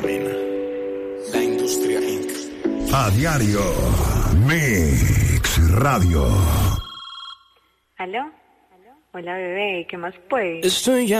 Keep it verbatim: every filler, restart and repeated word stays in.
domina. La industria incorporated. A diario, Mix Radio. ¿Aló? Hola, bebé, ¿qué más pues? Estoy ya